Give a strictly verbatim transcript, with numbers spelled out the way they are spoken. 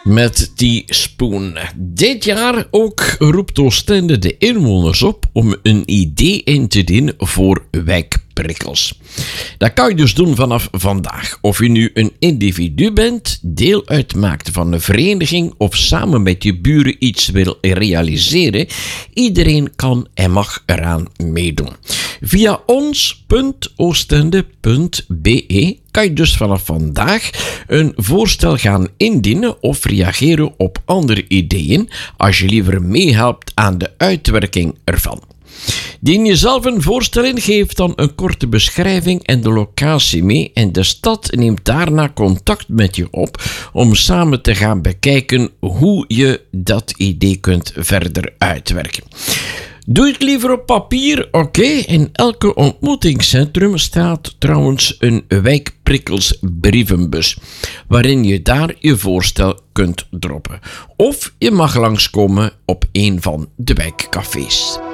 met Teaspoon. Dit jaar ook roept Oostende de inwoners op om een idee in te dienen voor wijkprikkels. Dat kan je dus doen vanaf vandaag. Of je nu een individu bent, deel uitmaakt van een vereniging of samen met je buren iets wil realiseren, iedereen kan en mag eraan meedoen. Via ons punt oostende punt be kan je dus vanaf vandaag een voorstel gaan indienen of reageren op andere ideeën als je liever meehelpt aan de uitwerking ervan. Dien je zelf een voorstel in, geef dan een korte beschrijving en de locatie mee en de stad neemt daarna contact met je op om samen te gaan bekijken hoe je dat idee kunt verder uitwerken. Doe het liever op papier, oké. Okay. In elke ontmoetingscentrum staat trouwens een wijkprikkels brievenbus, waarin je daar je voorstel kunt droppen. Of je mag langskomen op een van de wijkcafés.